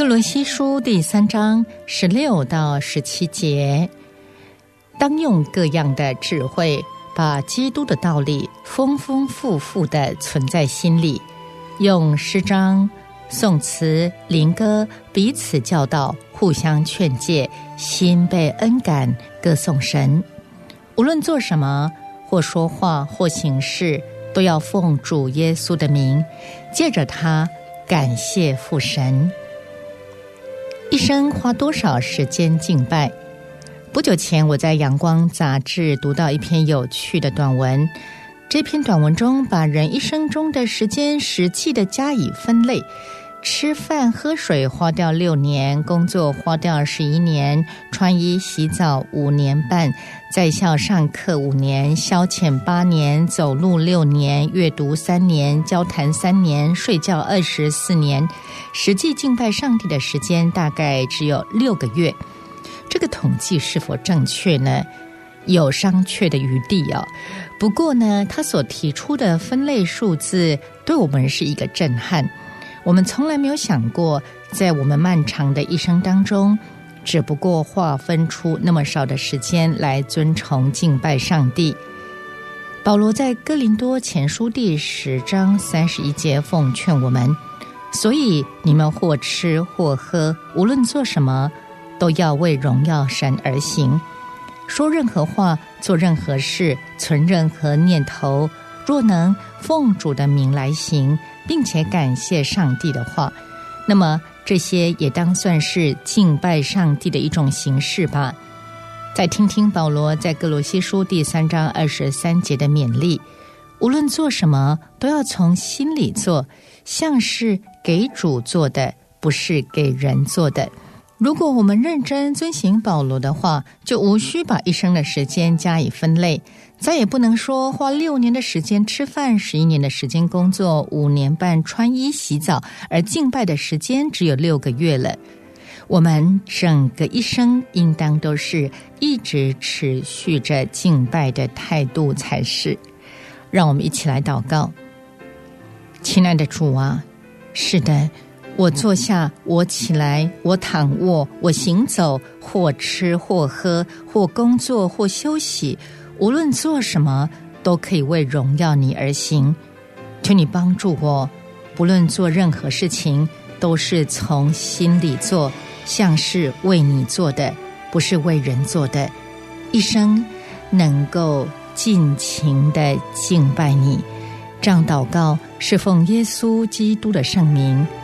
歌罗西书第3章16到17节，当用各样的智慧，把基督的道理丰丰富富地存在心里，用诗章、颂词、灵歌彼此教导，互相劝诫，心被恩感，歌颂神。无论做什么，或说话，或行事，都要奉主耶稣的名，借着他感谢父神。一生花多少时间敬拜？不久前我在阳光杂志读到一篇有趣的短文，这篇短文中把人一生中的时间实际地加以分类，吃饭喝水花掉6年，工作花掉11年，穿衣洗澡5年半，在校上课5年，消遣8年，走路6年，阅读3年，交谈3年，睡觉24年，实际敬拜上帝的时间大概只有6个月。这个统计是否正确呢？有商榷的余地哦。不过呢，他所提出的分类数字对我们是一个震撼。我们从来没有想过，在我们漫长的一生当中，只不过划分出那么少的时间来尊崇敬拜上帝。保罗在哥林多前书第10章31节奉劝我们，所以你们或吃或喝，无论做什么，都要为荣耀神而行。说任何话，做任何事，存任何念头，若能奉主的名来行，并且感谢上帝的话，那么这些也当算是敬拜上帝的一种形式吧。再听听保罗在歌罗西书第3章23节的勉励，无论做什么，都要从心里做，像是给主做的，不是给人做的。如果我们认真遵行保罗的话，就无需把一生的时间加以分类，再也不能说花6年的时间吃饭，11年的时间工作，5年半穿衣洗澡，而敬拜的时间只有6个月了。我们整个一生应当都是一直持续着敬拜的态度才是。让我们一起来祷告。亲爱的主啊，是的，我坐下，我起来，我躺卧，我行走，或吃或喝，或工作或休息，无论做什么，都可以为荣耀你而行。求你帮助我，不论做任何事情，都是从心里做，像是为你做的，不是为人做的。一生能够尽情地敬拜你。这样祷告是奉耶稣基督的圣名，